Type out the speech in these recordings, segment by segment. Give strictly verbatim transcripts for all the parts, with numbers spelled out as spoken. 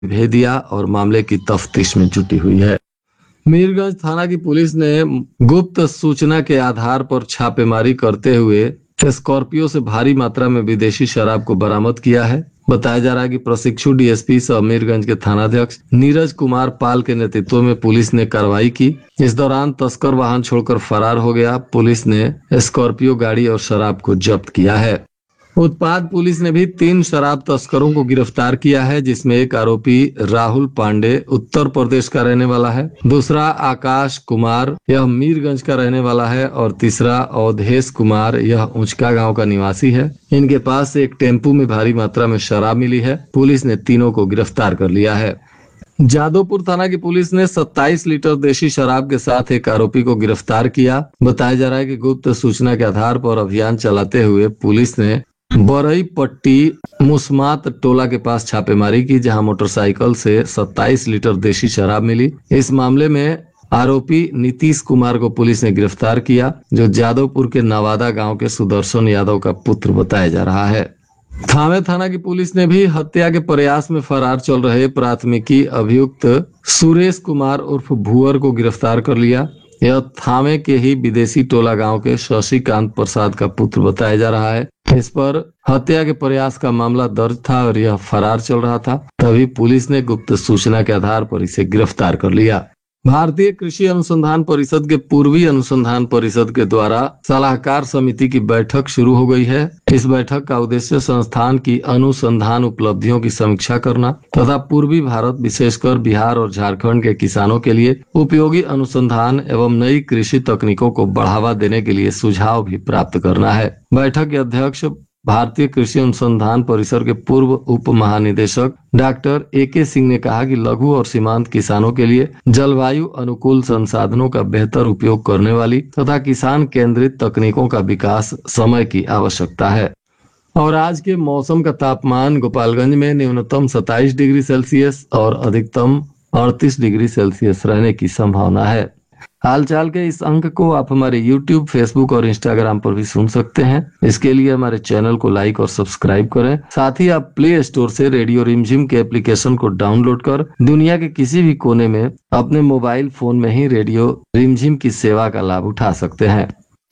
भेज दिया और मामले की तफ्तीश में जुटी हुई है। मीरगंज थाना की पुलिस ने गुप्त सूचना के आधार पर छापेमारी करते हुए स्कॉर्पियो से भारी मात्रा में विदेशी शराब को बरामद किया है। बताया जा रहा है कि प्रशिक्षु डीएसपी सह मीरगंज के थानाध्यक्ष नीरज कुमार पाल के नेतृत्व में पुलिस ने कार्रवाई की। इस दौरान तस्कर वाहन छोड़कर फरार हो गया। पुलिस ने स्कॉर्पियो गाड़ी और शराब को जब्त किया है। उत्पाद पुलिस ने भी तीन शराब तस्करों को गिरफ्तार किया है, जिसमें एक आरोपी राहुल पांडे उत्तर प्रदेश का रहने वाला है, दूसरा आकाश कुमार यह मीरगंज का रहने वाला है और तीसरा अवधेश कुमार यह ऊंचका गांव का निवासी है। इनके पास एक टेम्पू में भारी मात्रा में शराब मिली है। पुलिस ने तीनों को गिरफ्तार कर लिया है। जादवपुर थाना की पुलिस ने सत्ताईस लीटर देशी शराब के साथ एक आरोपी को गिरफ्तार किया। बताया जा रहा है कि गुप्त सूचना के आधार पर अभियान चलाते हुए पुलिस ने बरई पट्टी मुस्मात टोला के पास छापेमारी की, जहां मोटरसाइकिल से सत्ताईस लीटर देशी शराब मिली। इस मामले में आरोपी नीतीश कुमार को पुलिस ने गिरफ्तार किया, जो जादवपुर के नवादा गांव के सुदर्शन यादव का पुत्र बताया जा रहा है। थावे थाना की पुलिस ने भी हत्या के प्रयास में फरार चल रहे प्राथमिकी अभियुक्त सुरेश कुमार उर्फ भुअर को गिरफ्तार कर लिया। यह थावे के ही विदेशी टोला गांव के शशिकांत प्रसाद का पुत्र बताया जा रहा है। इस पर हत्या के प्रयास का मामला दर्ज था और यह फरार चल रहा था, तभी पुलिस ने गुप्त सूचना के आधार पर इसे गिरफ्तार कर लिया। भारतीय कृषि अनुसंधान परिषद के पूर्वी अनुसंधान परिषद के द्वारा सलाहकार समिति की बैठक शुरू हो गई है। इस बैठक का उद्देश्य संस्थान की अनुसंधान उपलब्धियों की समीक्षा करना तथा पूर्वी भारत विशेषकर बिहार और झारखंड के किसानों के लिए उपयोगी अनुसंधान एवं नई कृषि तकनीकों को बढ़ावा देने के लिए सुझाव भी प्राप्त करना है। बैठक के अध्यक्ष भारतीय कृषि अनुसंधान परिसर के पूर्व उप महानिदेशक डॉक्टर ए के सिंह ने कहा कि लघु और सीमांत किसानों के लिए जलवायु अनुकूल संसाधनों का बेहतर उपयोग करने वाली तथा किसान केंद्रित तकनीकों का विकास समय की आवश्यकता है। और आज के मौसम का तापमान गोपालगंज में न्यूनतम सत्ताईस डिग्री सेल्सियस और अधिकतम अड़तीस डिग्री सेल्सियस रहने की संभावना है। हालचाल के इस अंक को आप हमारे यूट्यूब, फेसबुक और इंस्टाग्राम पर भी सुन सकते हैं। इसके लिए हमारे चैनल को लाइक और सब्सक्राइब करें। साथ ही आप प्ले स्टोर से रेडियो रिमझिम के एप्लीकेशन को डाउनलोड कर दुनिया के किसी भी कोने में अपने मोबाइल फोन में ही रेडियो रिमझिम की सेवा का लाभ उठा सकते हैं।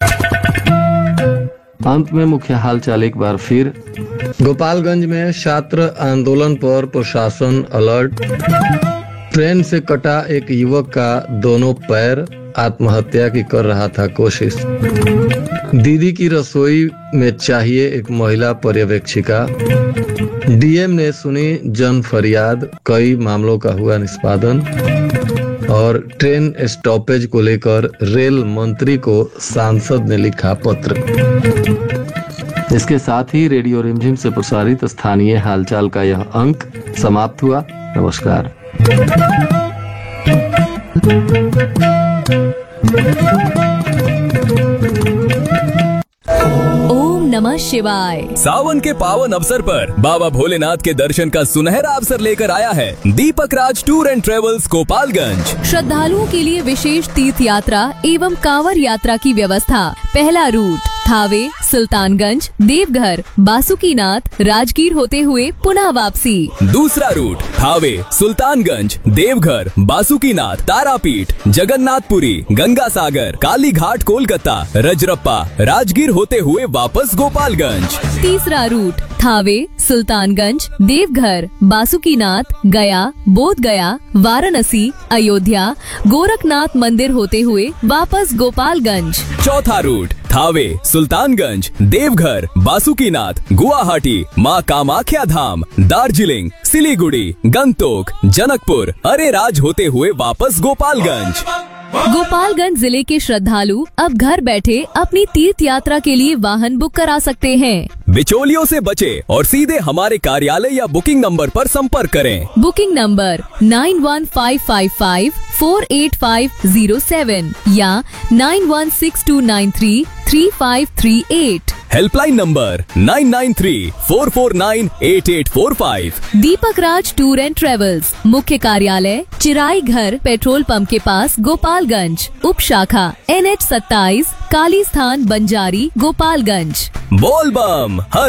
अंत में मुख्य हालचाल एक बार फिर। गोपालगंज में छात्र आंदोलन पर प्रशासन अलर्ट। ट्रेन से कटा एक युवक का दोनों पैर, आत्महत्या की कर रहा था कोशिश। दीदी की रसोई में चाहिए एक महिला पर्यवेक्षिका। डीएम ने सुनी जन फरियाद, कई मामलों का हुआ निष्पादन। और ट्रेन स्टॉपेज को लेकर रेल मंत्री को सांसद ने लिखा पत्र। इसके साथ ही रेडियो रिमझिम से प्रसारित स्थानीय हालचाल का यह अंक समाप्त हुआ। नमस्कार। ओम नमः शिवाय। सावन के पावन अवसर पर बाबा भोलेनाथ के दर्शन का सुनहरा अवसर लेकर आया है दीपक राज टूर एंड ट्रेवल्स गोपालगंज। श्रद्धालुओं के लिए विशेष तीर्थ यात्रा एवं कांवर यात्रा की व्यवस्था। पहला रूट थावे, सुल्तानगंज, देवघर, बासुकीनाथ, राजगीर होते हुए पुनः वापसी। दूसरा रूट थावे, सुल्तानगंज, देवघर, बासुकीनाथ, तारापीठ, जगन्नाथपुरी, गंगा सागर, काली घाट, कोलकाता, रजरप्पा, राजगीर होते हुए वापस गोपालगंज। तीसरा रूट थावे, सुल्तानगंज, देवघर, बासुकीनाथ, गया, बोध गया, वाराणसी, अयोध्या, गोरखनाथ मंदिर होते हुए वापस गोपालगंज। चौथा रूट थावे, सुल्तानगंज, देवघर, बासुकीनाथ, गुवाहाटी, माँ कामाख्या धाम, दार्जिलिंग, सिलीगुड़ी, गंगटोक, जनकपुर, अरेराज होते हुए वापस गोपालगंज। गोपालगंज जिले के श्रद्धालु अब घर बैठे अपनी तीर्थ यात्रा के लिए वाहन बुक करा सकते हैं। बिचौलियों से बचे और सीधे हमारे कार्यालय या बुकिंग नंबर पर संपर्क करें। Booking number nine one five five five four eight five zero seven या nine one six to nine three three five three eight. Helpline number nine nine three four four nine eight eight four five. Deepak Raj tour and travels, मुख्य कार्यालय चिराई घर, petrol pump के पास, गोपालगंज। उप शाखा N H सत्ताईस, काली स्थान, बंजारी, गोपालगंज। बोल बम हर